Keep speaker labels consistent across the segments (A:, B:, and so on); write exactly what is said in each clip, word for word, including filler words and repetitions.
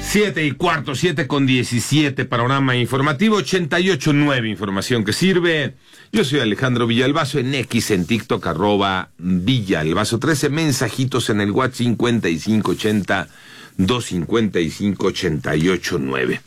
A: Siete y cuarto, siete con diecisiete, panorama informativo, ochenta y ocho nueve, información que sirve. Yo soy Alejandro Villalbazo, en X, en TikTok, arroba Villalbazo trece, mensajitos en el WhatsApp cincuenta y cinco ochenta, doscientos cincuenta y cinco, ochenta y ocho nueve.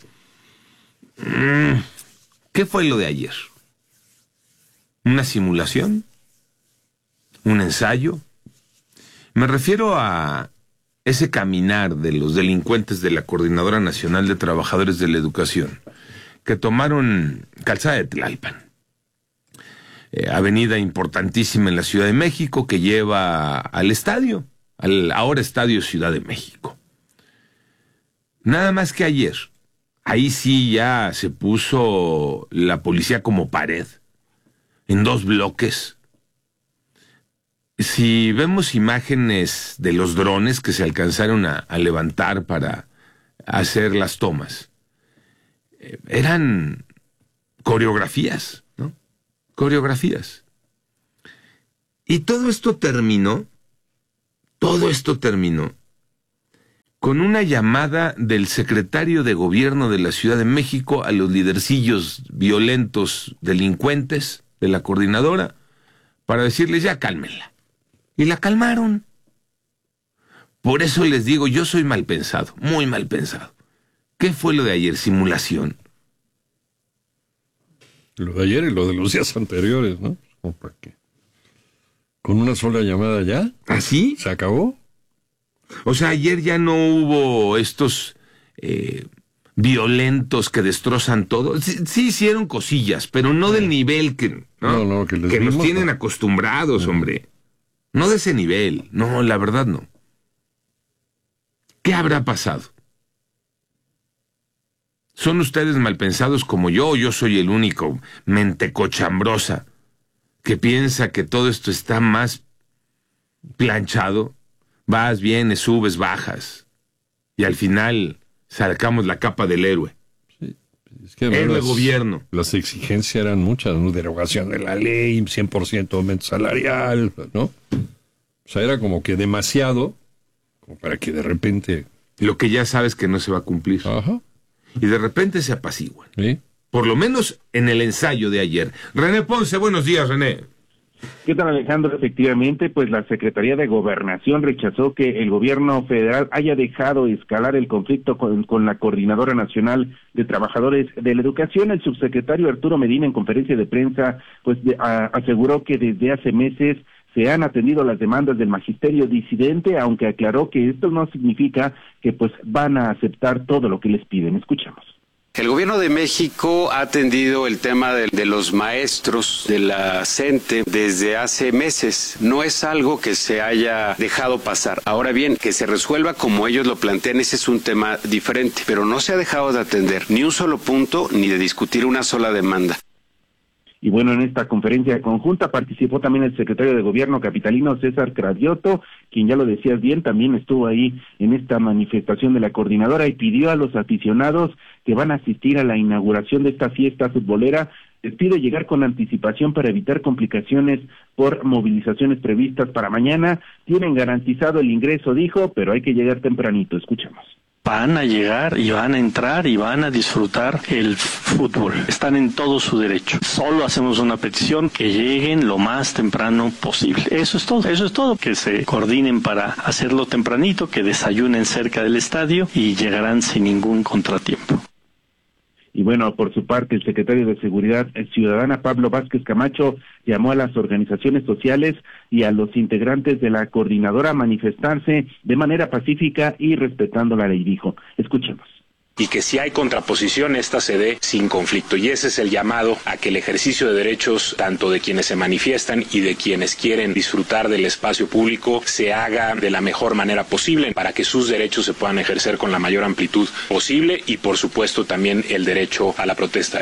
A: ¿Qué fue lo de ayer? ¿Una simulación? ¿Un ensayo? Me refiero a ese caminar de los delincuentes de la Coordinadora Nacional de Trabajadores de la Educación, que tomaron Calzada de Tlalpan, eh, avenida importantísima en la Ciudad de México, que lleva al estadio, al ahora Estadio Ciudad de México. Nada más que ayer, ahí sí ya se puso la policía como pared, en dos bloques. Si vemos imágenes de los drones que se alcanzaron a, a levantar para hacer las tomas, eh, eran coreografías, ¿no? Coreografías. Y todo esto terminó, todo esto terminó con una llamada del secretario de Gobierno de la Ciudad de México a los lidercillos violentos delincuentes de la coordinadora para decirles ya cálmenla. Y la calmaron. Por eso les digo, yo soy mal pensado, muy mal pensado. ¿Qué fue lo de ayer? ¿Simulación?
B: Lo de ayer y lo de los días anteriores, ¿no? ¿Cómo para qué? ¿Con una sola llamada ya?
A: ¿Así?
B: ¿Se acabó?
A: O sea, ayer ya no hubo estos eh, violentos que destrozan todo. Sí, sí hicieron cosillas, pero no del nivel que, ¿no?
B: No, no, que, les
A: que nos
B: vimos,
A: tienen
B: no.
A: acostumbrados, hombre. No de ese nivel, no, la verdad no. ¿Qué habrá pasado? ¿Son ustedes malpensados como yo o yo soy el único mente cochambrosa que piensa que todo esto está más planchado? Vas, vienes, subes, bajas y al final sacamos la capa del héroe.
B: Sí, es que
A: héroe
B: las,
A: gobierno.
B: Las exigencias eran muchas, ¿no? Derogación de la ley, cien por ciento aumento salarial, ¿no? O sea, era como que demasiado, como para que de repente...
A: Lo que ya sabes que no se va a cumplir.
B: Ajá.
A: Y de repente se apaciguan.
B: ¿Sí?
A: Por lo menos en el ensayo de ayer. René Ponce, buenos días, René.
C: ¿Qué tal, Alejandro? Efectivamente, pues la Secretaría de Gobernación rechazó que el gobierno federal haya dejado escalar el conflicto con, con la Coordinadora Nacional de Trabajadores de la Educación. El subsecretario Arturo Medina, en conferencia de prensa, pues de, a, aseguró que desde hace meses se han atendido las demandas del magisterio disidente, aunque aclaró que esto no significa que pues van a aceptar todo lo que les piden. Escuchemos.
D: El gobierno de México ha atendido el tema de, de los maestros de la CENTE desde hace meses. No es algo que se haya dejado pasar. Ahora bien, que se resuelva como ellos lo plantean, ese es un tema diferente, pero no se ha dejado de atender ni un solo punto ni de discutir una sola demanda.
C: Y bueno, en esta conferencia conjunta participó también el secretario de Gobierno capitalino, César Cravioto, quien ya lo decías bien, también estuvo ahí en esta manifestación de la coordinadora y pidió a los aficionados que van a asistir a la inauguración de esta fiesta futbolera, les pide llegar con anticipación para evitar complicaciones por movilizaciones previstas para mañana. Tienen garantizado el ingreso, dijo, pero hay que llegar tempranito. Escuchemos.
E: Van a llegar y van a entrar y van a disfrutar el fútbol. Están en todo su derecho. Solo hacemos una petición, que lleguen lo más temprano posible. Eso es todo, eso es todo. Que se coordinen para hacerlo tempranito, que desayunen cerca del estadio y llegarán sin ningún contratiempo.
C: Y bueno, por su parte, el secretario de Seguridad Ciudadana, Pablo Vázquez Camacho, llamó a las organizaciones sociales y a los integrantes de la coordinadora a manifestarse de manera pacífica y respetando la ley, dijo. Escuchemos.
F: Y que si hay contraposición, esta se dé sin conflicto. Y ese es el llamado a que el ejercicio de derechos, tanto de quienes se manifiestan y de quienes quieren disfrutar del espacio público, se haga de la mejor manera posible para que sus derechos se puedan ejercer con la mayor amplitud posible y, por supuesto, también el derecho a la protesta.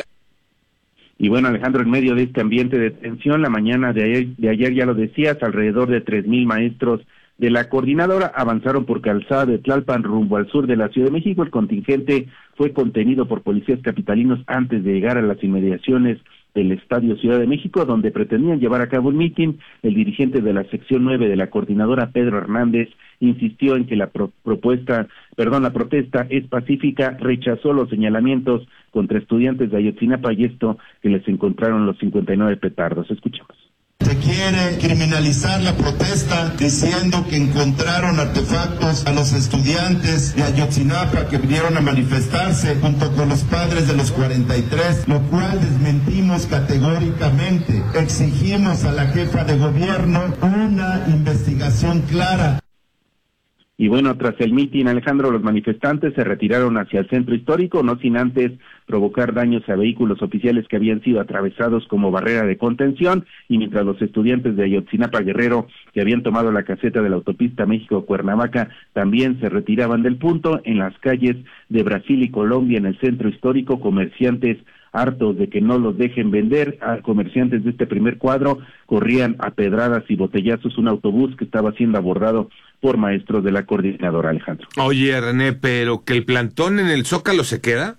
C: Y bueno, Alejandro, en medio de este ambiente de tensión, la mañana de ayer, de ayer ya lo decías, alrededor de tres mil maestros de la coordinadora avanzaron por Calzada de Tlalpan rumbo al sur de la Ciudad de México. El contingente fue contenido por policías capitalinos antes de llegar a las inmediaciones del Estadio Ciudad de México, donde pretendían llevar a cabo un mitin. El dirigente de la sección nueve de la coordinadora, Pedro Hernández, insistió en que la pro propuesta, perdón, la protesta es pacífica, rechazó los señalamientos contra estudiantes de Ayotzinapa y esto que les encontraron los cincuenta y nueve petardos. Escuchemos.
G: Se quiere criminalizar la protesta diciendo que encontraron artefactos a los estudiantes de Ayotzinapa que vinieron a manifestarse junto con los padres de los cuarenta y tres, lo cual desmentimos categóricamente. Exigimos a la jefa de gobierno una investigación clara.
C: Y bueno, tras el mitin, Alejandro, los manifestantes se retiraron hacia el centro histórico, no sin antes provocar daños a vehículos oficiales que habían sido atravesados como barrera de contención, y mientras los estudiantes de Ayotzinapa Guerrero, que habían tomado la caseta de la autopista México-Cuernavaca, también se retiraban del punto. En las calles de Brasil y Colombia, en el centro histórico, comerciantes hartos de que no los dejen vender, a comerciantes de este primer cuadro corrían a pedradas y botellazos un autobús que estaba siendo abordado por maestros de la coordinadora, Alejandro.
A: Oye, René, ¿pero que el plantón en el Zócalo se queda?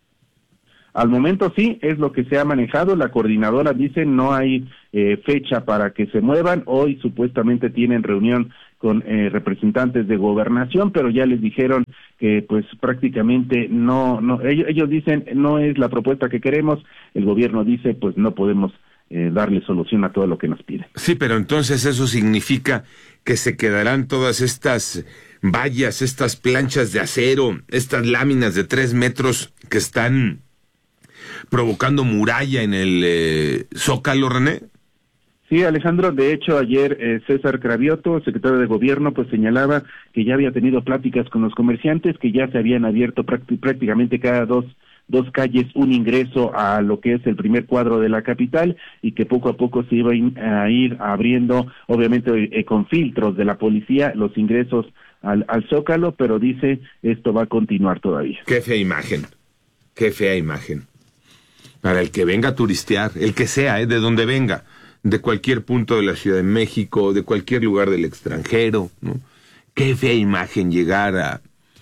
C: Al momento sí, es lo que se ha manejado. La coordinadora dice no hay eh, fecha para que se muevan. Hoy supuestamente tienen reunión con eh, representantes de gobernación, pero ya les dijeron que pues prácticamente no, no ellos, ellos dicen no es la propuesta que queremos. El gobierno dice pues no podemos eh, darle solución a todo lo que nos piden.
A: Sí, pero entonces eso significa que se quedarán todas estas vallas, estas planchas de acero, estas láminas de tres metros que están provocando muralla en el eh, Zócalo, René.
C: Sí, Alejandro, de hecho ayer eh, César Cravioto, secretario de Gobierno, pues señalaba que ya había tenido pláticas con los comerciantes, que ya se habían abierto prácticamente cada dos dos calles un ingreso a lo que es el primer cuadro de la capital, y que poco a poco se iba a ir abriendo, obviamente eh, con filtros de la policía, los ingresos al, al Zócalo, pero dice esto va a continuar todavía.
A: Qué fea imagen, qué fea imagen. Para el que venga a turistear, el que sea, eh, de donde venga, de cualquier punto de la Ciudad de México, de cualquier lugar del extranjero, ¿no? Qué fea imagen llegar a,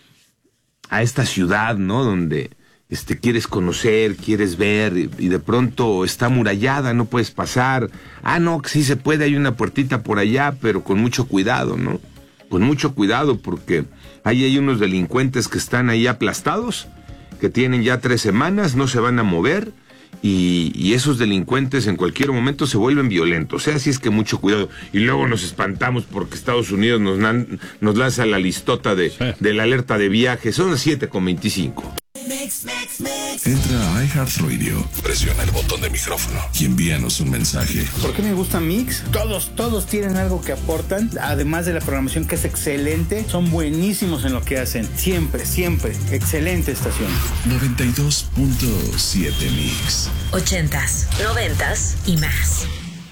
A: a esta ciudad, ¿no? Donde este, quieres conocer, quieres ver, y, y de pronto está amurallada, no puedes pasar. Ah, no, sí se puede, hay una puertita por allá, pero con mucho cuidado, ¿no? Con mucho cuidado, porque ahí hay unos delincuentes que están ahí aplastados, que tienen ya tres semanas, no se van a mover, Y, y esos delincuentes en cualquier momento se vuelven violentos. O sea, así es que mucho cuidado. Y luego nos espantamos porque Estados Unidos nos, nos lanza la listota de, de la alerta de viaje. Son las siete con veinticinco.
H: Entra a iHeartRadio, presiona el botón de micrófono y envíanos un mensaje.
I: ¿Por qué me gusta Mix? Todos, todos tienen algo que aportan, además de la programación que es excelente. Son buenísimos en lo que hacen. Siempre, siempre. Excelente estación.
H: noventa y dos punto siete Mix.
J: Ochentas, noventas y más.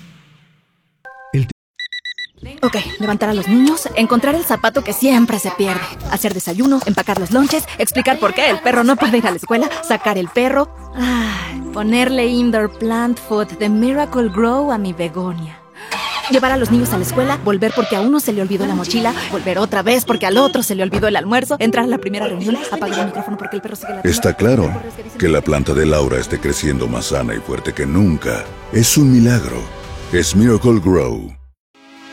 K: Ok, levantar a los niños, encontrar el zapato que siempre se pierde, hacer desayuno, empacar los lonches, explicar por qué el perro no puede ir a la escuela, sacar el perro, ay, ponerle indoor plant food de Miracle Grow a mi begonia. Llevar a los niños a la escuela, volver porque a uno se le olvidó la mochila, volver otra vez porque al otro se le olvidó el almuerzo, entrar a la primera reunión, apagar el micrófono porque el perro sigue la...
H: Está claro que la planta de Laura esté creciendo más sana y fuerte que nunca. Es un milagro. Es Miracle Grow.